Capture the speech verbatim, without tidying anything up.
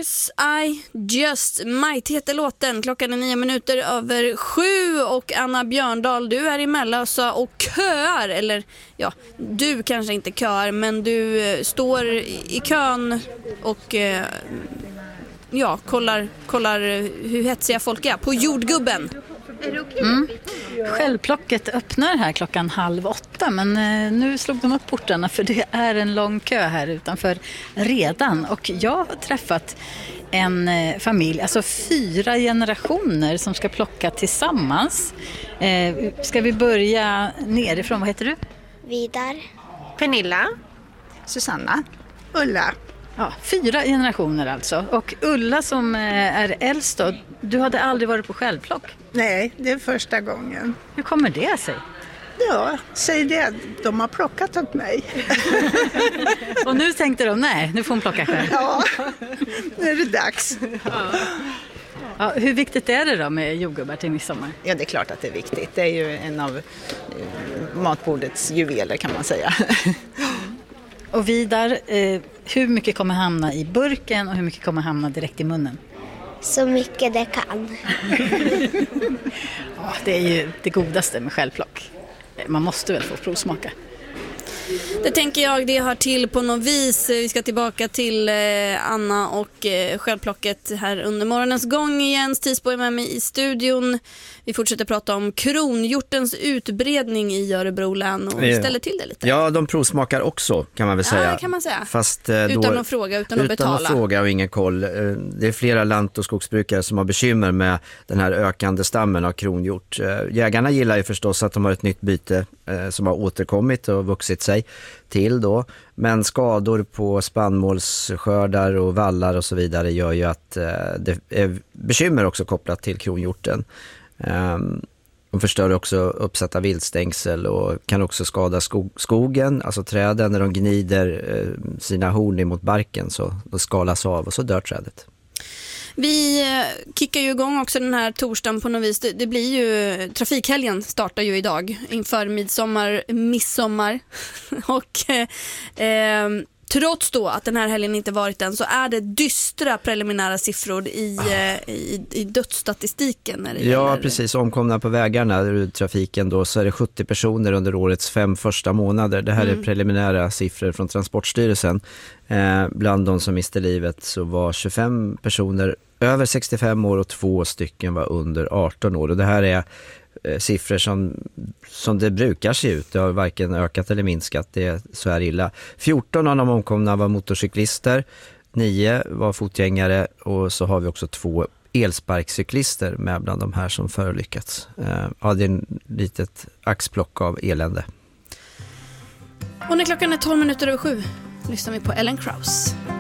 Stars I Just Might heter låten. Klockan är nio minuter över sju och Anna Björndal, du är i Mellösa och köar, eller ja, du kanske inte köar, men du eh, står i kön och eh, ja, kollar, kollar hur hetsiga folk är på jordgubben. Mm. Självplocket öppnar här klockan halv åtta, men eh, nu slog de upp portarna för det är en lång kö här utanför redan. Och jag har träffat en eh, familj, alltså fyra generationer som ska plocka tillsammans. Eh, ska vi börja nerifrån? Vad heter du? Vidar. Pernilla. Susanna. Ulla. Ja, fyra generationer alltså. Och Ulla som eh, är äldst då, du hade aldrig varit på självplock. Nej, det är första gången. Hur kommer det sig? Ja, säg det. De har plockat åt mig. Och nu tänkte de, nej, nu får hon plocka själv. Ja, nu är det dags. Ja. Ja, hur viktigt är det då med jordgubbar till midsommar? Ja, det är klart att det är viktigt. Det är ju en av matbordets juveler kan man säga. Och Vidar, eh, hur mycket kommer hamna i burken och hur mycket kommer hamna direkt i munnen? Så mycket det kan. Ja, det är ju det godaste med självplock. Man måste väl få provsmaka. Det tänker jag, det hör till på något vis. Vi ska tillbaka till eh, Anna och eh, självplocket här under morgonens gång igen. Stisbo är med mig i studion. Vi fortsätter prata om kronhjortens utbredning i Örebro län och Ja. ställer till det lite. Ja, de provsmakar också kan man väl säga. Ja, kan man säga. Fast, eh, utan då, att fråga, utan, utan att betala. Utan att fråga och ingen koll. Eh, Det är flera lant- och skogsbrukare som har bekymmer med den här ökande stammen av kronhjort. Eh, Jägarna gillar ju förstås att de har ett nytt byte eh, som har återkommit och vuxit sig till då. Men skador på spannmålsskördar och vallar och så vidare gör ju att eh, det är bekymmer också kopplat till kronhjorten. Um, de förstör också uppsatta viltstängsel och kan också skada skog- skogen, alltså träden, när de gnider eh, sina horn emot barken så då skalas av och så dör trädet. Vi kickar ju igång också den här torsdagen på något vis. Det, det blir ju, trafikhelgen startar ju idag inför midsommar, midsommar. och eh, trots då att den här helgen inte varit än så är det dystra preliminära siffror i, ah. i, i dödsstatistiken. När det ja, gäller... precis. Omkomna på vägarna i trafiken då så är det sjuttio personer under årets fem första månader. Det här mm. är preliminära siffror från Transportstyrelsen. Eh, bland de som miste livet så var tjugofem personer över sextiofem år och två stycken var under arton år. Och det här är eh, siffror som, som det brukar se ut. Det har varken ökat eller minskat. Det är så här illa. fjorton av de omkomna var motorcyklister, nio var fotgängare och så har vi också två elsparkcyklister med bland de här som förolyckats. Eh, ja, det är en litet axplock av elände. Och när klockan är tolv minuter över sju lyssnar vi på Ellen Krauss.